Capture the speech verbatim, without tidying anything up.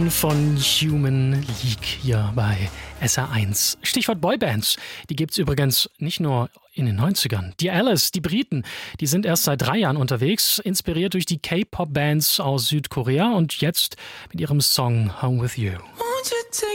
Von Human League hier bei S R eins. Stichwort Boybands. Die gibt's übrigens nicht nur in den neunzigern. Die Alice, die Briten, die sind erst seit drei Jahren unterwegs, inspiriert durch die K-Pop-Bands aus Südkorea und jetzt mit ihrem Song Home With You.